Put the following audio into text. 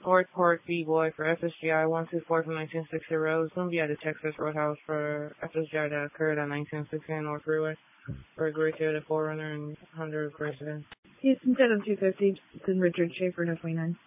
Ford Court B-Boy for FSGI 124 from 1960 Road. It's going to be at the Texas Roadhouse for FSGI that occurred at 1960 North Freeway. For agree to the Forerunner and 100 residents. Houston 7250, Richard Schaefer, 29.